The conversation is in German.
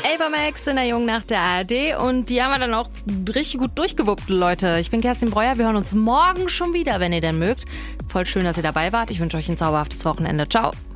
Ava Max in der Jungen nach der ARD und die haben wir dann auch richtig gut durchgewuppt, Leute. Ich bin Kerstin Breuer, wir hören uns morgen schon wieder, wenn ihr denn mögt. Voll schön, dass ihr dabei wart. Ich wünsche euch ein zauberhaftes Wochenende. Ciao.